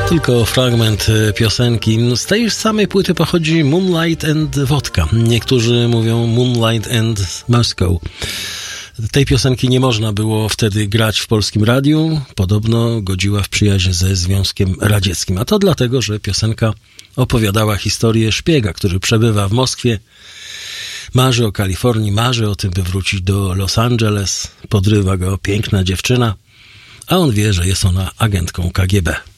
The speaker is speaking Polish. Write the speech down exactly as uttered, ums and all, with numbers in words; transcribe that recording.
Tylko fragment piosenki. Z tej samej płyty pochodzi Moonlight and Vodka. Niektórzy mówią Moonlight and Moscow. Tej piosenki nie można było wtedy grać w polskim radiu. Podobno godziła w przyjaźń ze Związkiem Radzieckim. A to dlatego, że piosenka opowiadała historię szpiega, który przebywa w Moskwie. Marzy o Kalifornii, marzy o tym, by wrócić do Los Angeles. Podrywa go piękna dziewczyna, a on wie, że jest ona agentką K G B.